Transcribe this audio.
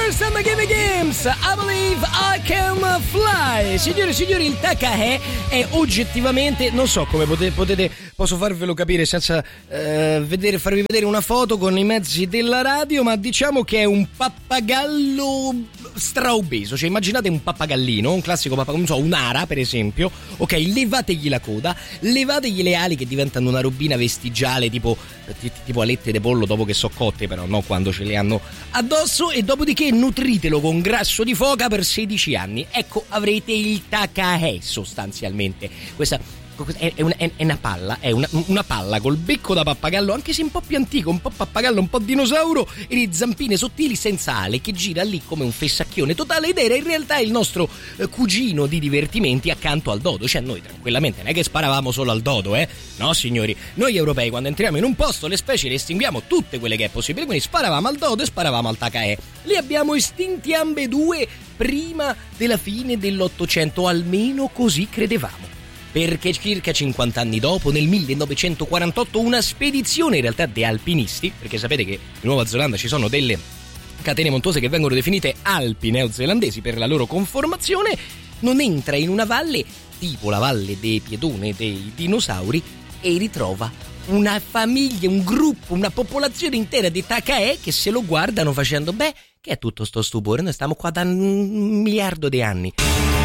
First and Give Me Games, I Believe I Can Fly. Signore e signori, il Takahe è oggettivamente, non so come posso farvelo capire senza farvi vedere una foto con i mezzi della radio, ma diciamo che è un pappagallo straobeso. Cioè immaginate un pappagallino, un classico pappagallo, non so, un'ara per esempio, ok, levategli la coda, levategli le ali che diventano una robina vestigiale tipo alette de pollo dopo che so cotte, però no quando ce le hanno addosso, e dopodiché nutritelo con grasso di foca per 16 anni. Ecco, avrete il Takahe sostanzialmente. Questa è una palla, è una palla col becco da pappagallo, anche se un po' più antico, un po' pappagallo, un po' dinosauro, e le zampine sottili senza ale, che gira lì come un fessacchione totale, ed era in realtà il nostro cugino di divertimenti accanto al dodo. Cioè noi tranquillamente non è che sparavamo solo al dodo, no signori, noi europei quando entriamo in un posto le specie le estinguiamo tutte quelle che è possibile, quindi sparavamo al dodo e sparavamo al Takahe. Li abbiamo estinti ambedue prima della fine dell'800, almeno così credevamo. Perché circa 50 anni dopo, nel 1948, una spedizione in realtà di alpinisti, perché sapete che in Nuova Zelanda ci sono delle catene montuose che vengono definite Alpi neozelandesi per la loro conformazione, non entra in una valle tipo la valle dei Piedone dei dinosauri e ritrova una famiglia, un gruppo, una popolazione intera di Takahe che se lo guardano facendo: beh, che è tutto sto stupore, noi stiamo qua da 1 miliardo di anni.